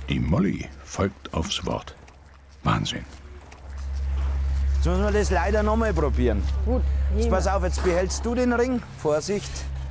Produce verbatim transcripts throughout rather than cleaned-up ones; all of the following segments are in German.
Die Molly folgt aufs Wort. Wahnsinn. Jetzt müssen wir das leider noch mal probieren. Gut. Jetzt pass auf, jetzt behältst du den Ring. Vorsicht.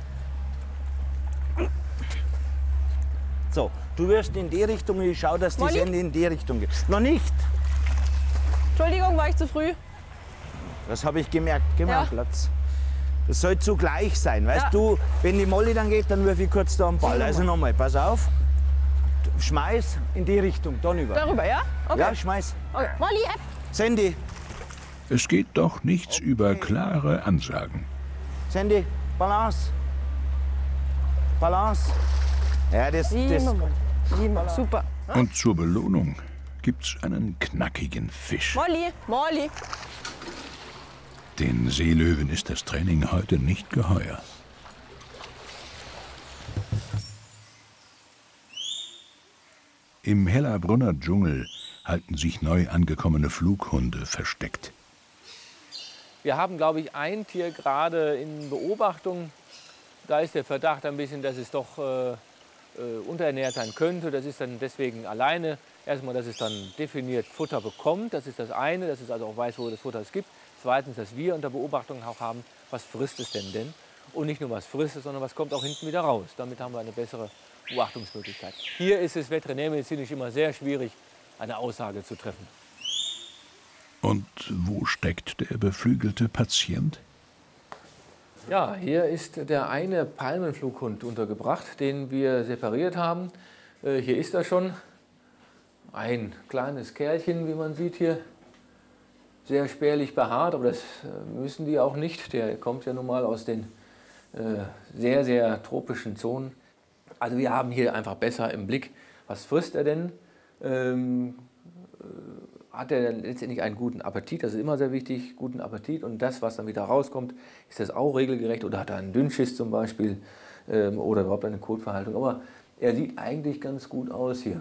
So, du wirfst in die Richtung, ich schau, dass die Molly? Sende in die Richtung geht. Noch nicht. Entschuldigung, war ich zu früh? Das habe ich gemerkt. Gib mal Ja. Platz. Das soll zugleich sein. Weißt Ja. du, wenn die Molly dann geht, dann wirf ich kurz da am Ball. Also nochmal, pass auf. Schmeiß in die Richtung, dann über. Darüber, ja? Okay. Ja, schmeiß. Okay. Molly, ab. Sandy, Es geht doch nichts über klare Ansagen. Sandy, Balance. Balance. Ja, das, das, Sieben, Sieben. Super. Und zur Belohnung gibt's einen knackigen Fisch. Molly, Molly. Den Seelöwen ist das Training heute nicht geheuer. Im Hellerbrunner Dschungel halten sich neu angekommene Flughunde versteckt. Wir haben, glaube ich, ein Tier gerade in Beobachtung. Da ist der Verdacht ein bisschen, dass es doch äh, äh, unterernährt sein könnte. Das ist dann deswegen alleine. Erstmal, dass es dann definiert Futter bekommt. Das ist das eine, dass es also auch weiß, wo das Futter es gibt. Zweitens, dass wir unter Beobachtung auch haben, was frisst es denn denn? Und nicht nur was frisst es, sondern was kommt auch hinten wieder raus. Damit haben wir eine bessere Beobachtungsmöglichkeit. Hier ist es veterinärmedizinisch immer sehr schwierig, eine Aussage zu treffen. Und wo steckt der beflügelte Patient? Ja, hier ist der eine Palmenflughund untergebracht, den wir separiert haben. Äh, hier ist er schon. Ein kleines Kerlchen, wie man sieht hier. Sehr spärlich behaart, aber das äh, müssen die auch nicht. Der kommt ja nun mal aus den äh, sehr, sehr tropischen Zonen. Also wir haben hier einfach besser im Blick, was frisst er denn? Ähm, äh, hat er dann letztendlich einen guten Appetit? Das ist immer sehr wichtig, guten Appetit. Und das, was dann wieder rauskommt, ist das auch regelgerecht? Oder hat er einen Dünnschiss zum Beispiel? Ähm, oder überhaupt eine Kotverhaltung? Aber er sieht eigentlich ganz gut aus hier.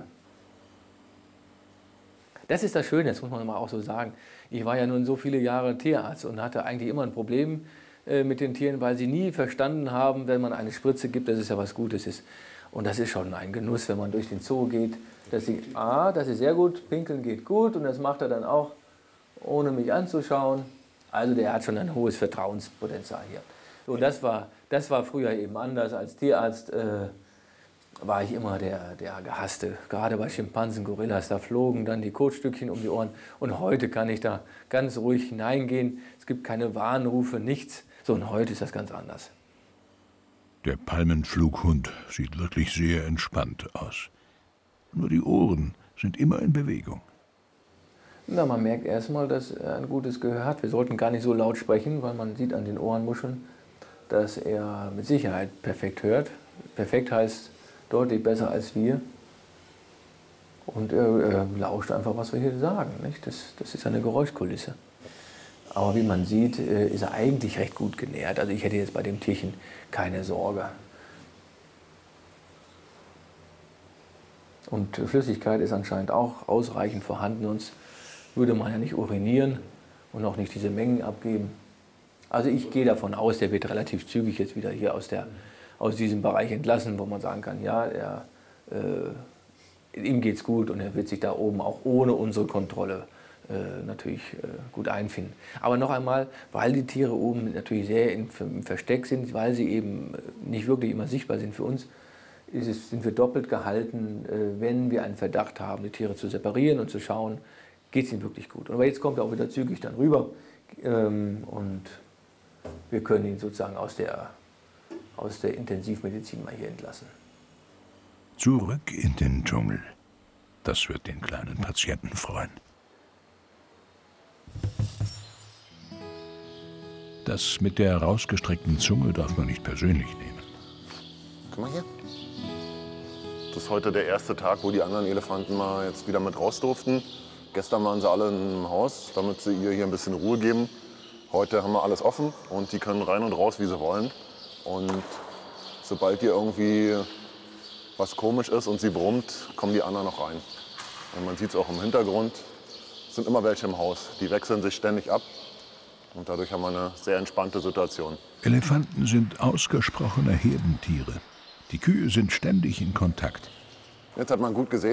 Das ist das Schöne, das muss man mal auch so sagen. Ich war ja nun so viele Jahre Tierarzt und hatte eigentlich immer ein Problem äh, mit den Tieren, weil sie nie verstanden haben, wenn man eine Spritze gibt, dass es ja was Gutes ist. Und das ist schon ein Genuss, wenn man durch den Zoo geht, dass sie, ah, das ist sehr gut, pinkeln geht gut und das macht er dann auch, ohne mich anzuschauen. Also der hat schon ein hohes Vertrauenspotenzial hier. So, das war, das war früher eben anders. Als Tierarzt äh, war ich immer der, der Gehasste. Gerade bei Schimpansen, Gorillas, da flogen dann die Kotstückchen um die Ohren. Und heute kann ich da ganz ruhig hineingehen. Es gibt keine Warnrufe, nichts. So, und heute ist das ganz anders. Der Palmenflughund sieht wirklich sehr entspannt aus. Nur die Ohren sind immer in Bewegung. Na, man merkt erstmal, dass er ein gutes Gehör hat. Wir sollten gar nicht so laut sprechen, weil man sieht an den Ohrenmuscheln, dass er mit Sicherheit perfekt hört. Perfekt heißt deutlich besser als wir. Und er, er lauscht einfach, was wir hier sagen. Nicht? Das, das ist eine Geräuschkulisse. Aber wie man sieht, ist er eigentlich recht gut genährt. Also ich hätte jetzt bei dem Tierchen keine Sorge. Und Flüssigkeit ist anscheinend auch ausreichend vorhanden, sonst würde man ja nicht urinieren und auch nicht diese Mengen abgeben. Also ich gehe davon aus, der wird relativ zügig jetzt wieder hier aus, der, aus diesem Bereich entlassen, wo man sagen kann, ja, er, äh, ihm geht's gut und er wird sich da oben auch ohne unsere Kontrolle äh, natürlich äh, gut einfinden. Aber noch einmal, weil die Tiere oben natürlich sehr in, im Versteck sind, weil sie eben nicht wirklich immer sichtbar sind für uns, ist es, sind wir doppelt gehalten, äh, wenn wir einen Verdacht haben, die Tiere zu separieren und zu schauen, geht es ihnen wirklich gut. Aber jetzt kommt er auch wieder zügig dann rüber ähm, und wir können ihn sozusagen aus der, aus der Intensivmedizin mal hier entlassen. Zurück in den Dschungel. Das wird den kleinen Patienten freuen. Das mit der rausgestreckten Zunge darf man nicht persönlich nehmen. Guck mal hier. Das ist heute der erste Tag, wo die anderen Elefanten mal jetzt wieder mit raus durften. Gestern waren sie alle im Haus, damit sie ihr hier ein bisschen Ruhe geben. Heute haben wir alles offen und die können rein und raus, wie sie wollen. Und sobald hier irgendwie was komisch ist und sie brummt, kommen die anderen noch rein. Und man sieht es auch im Hintergrund, es sind immer welche im Haus. Die wechseln sich ständig ab und dadurch haben wir eine sehr entspannte Situation. Elefanten sind ausgesprochene Herdentiere. Die Kühe sind ständig in Kontakt. Jetzt hat man gut gesehen,